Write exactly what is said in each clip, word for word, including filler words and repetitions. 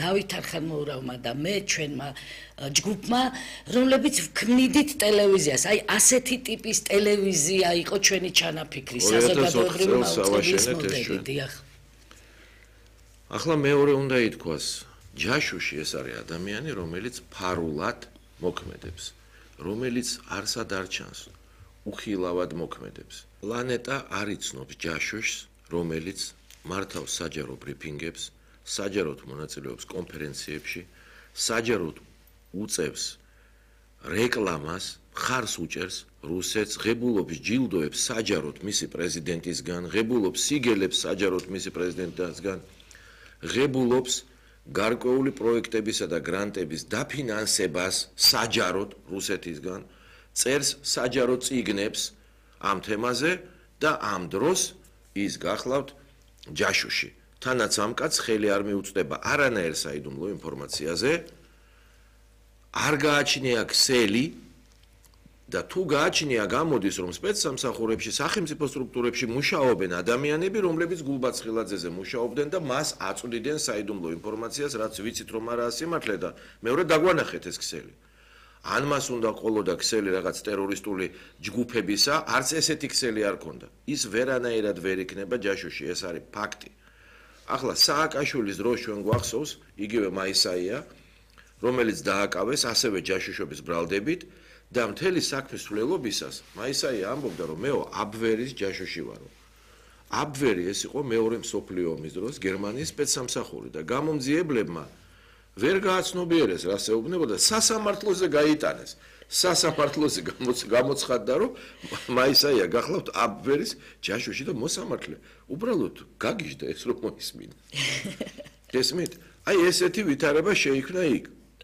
დავით არხანმოურავმა და მე ჩვენმა ჯგუფმა, რომლებიც ვქმნიდით ტელევიზიას. აი ასეთი ტიპის ტელევიზია იყო ჩვენი ჩანაფიქრი, საზოგადოებრივი მაუწყებლის მოდელი. დიახ. ახლა მეორე უნდა ითქვას, ჯაშუში ეს არის ადამიანი, რომელიც ფარულად მოქმედებს, რომელიც არსად არ ჩანს, უხილავად მოქმედებს. პლანეტა არ იცნობს ჯაშუშს, რომელიც მართავს საჯარო ბრიფინგებს, საჯაროდ მონაწილეობს კონფერენციებში, საჯაროდ უწევს რეკლამას, ხარს უჭერს რუსეთს, ღებულობს ჯილდოებს საჯაროდ მისი პრეზიდენტისგან, ღებულობს სიგელებს საჯაროდ მისი პრეზიდენტისგან, ღებულობს გარკვეული პროექტებისა და გრანტების დაფინანსებას საჯაროდ რუსეთისგან, წერს საჯარო წიგნებს ამ თემაზე და ამ დროს ის გახლავთ ჯაშუში. თანაც ამ კაცს ხელი არ მიუწვდება არანაირ საიდუმლო ინფორმაციაზე, არ გააჩნია ქსელი და თუ გააჩნია გამოდის რომ სპეცსამსახურებში, სახელმწიფო სტრუქტურებში მუშაობენ ადამიანები, რომლებიც გულბაცხილაძეზე მუშაობდნენ და მას აწვდიდნენ საიდუმლო ინფორმაციას, რაც ვიცით რომ არაა სიმართლე და მეორე დაგვანახეთ ეს ქსელი. ან მას უნდა ყოლოდა ქსელი რაღაც ტერორისტული ჯგუფებისა, არც ესეთი ქსელი არ ქონდა. ის ვერანაირად ვერ იქნება ჯაშუში, ეს არის ფაქტი. ახლა სააკაშვილის დროს ჩვენ გვახსოვს იგივე მაისაია, რომელიც დააკავეს ასევე ჯაშუშობის ბრალდებით და მთელი საქმის სრულობისას მაისაია ამბობდა რომ მეო აბვერის ჯაშუში ვარო. აბვერი ეს იყო მეორე მსოფლიო ომის დროს გერმანიის სპეცსამსახური და გამომძიებლებმა ვერ გააცნობიერეს რას ეუბნებოდა, სასამართლოზე გაიტანეს. სასამართლოზე გამოცხადდა რომ მაისაია გახლავთ აბვერის ჯაშუში და მოსამართლე. უბრალოდ გაგიჟდა ეს რომ მოისმინა. გესმით? აი ესეთი ვითარება შეიქმნა იქ.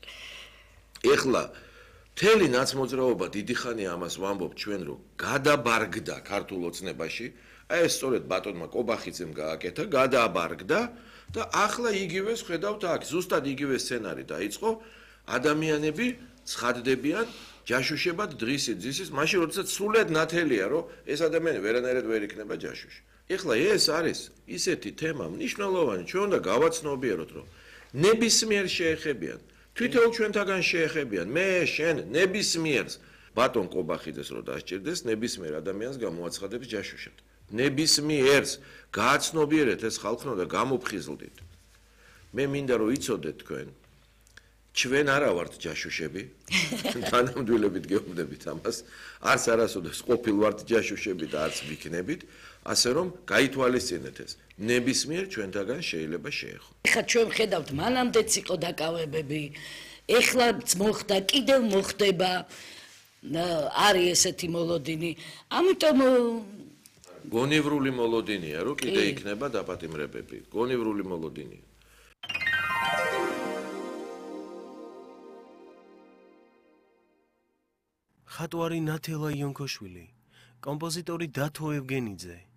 ეხლა მთელი ნაცმოძრაობა დიდი ხანია ამას ვამბობ ჩვენ რომ გადაბარგდა ქართულ ოცნებაში, აი ეს სწორედ ბატონმა კობახიძემ გააკეთა, გადაბარგდა და ახლა იგივეს ხედავთ აქ, ზუსტად იგივე სცენარი დაიწყო, ადამიანები ცხადდებიან ჯაშუშებად დღისით ძისის, მაშინ როდესაც სრულად ნათელია რომ ეს ადამიანი ვერანაირად ვერ იქნება ჯაშუში. ეხლა ეს არის ისეთი თემა მნიშვნელოვანი, ჩვენ უნდა გავაცნობიეროთ რომ ნებისმიერ შეეხებიან თვითონ ჩვენთაგან შეეხებიან, მე შენ ნებისმიერს ბატონ კობახიძეს რო დასჭირდეს, ნებისმიერ ადამიანს გამოაცხადებს ჯაშუშად. ნებისმიერს გააცნობიერეთ ეს ხალხო და გამოფხიზლდით. მე მინდა რომ იცოდეთ თქვენ, ჩვენ არა ვართ ჯაშუშები, თანამდვილებით გეუბნებით ამას, არც არასოდეს ყოფილ ვართ ჯაშუშები და არც ვიქნებით, ასე რომ გაითვალისწინეთ ეს. ნებისმიერ ჩვენთაგან შეიძლება შეეხო. ეხლა ჩვენ ხედავთ მანამდეც იყო დაკავებები, ეხლაც მოხდა, კიდევ მოხდება, არის ესეთი მოლოდინი. ამიტომ გონივრული მოლოდინია, რომ კიდე იქნება დაპატიმრებები. გონივრული მოლოდინია. ხატვარი ნათელა იონქოშვილი, კომპოზიტორი დათო ევგენიძე.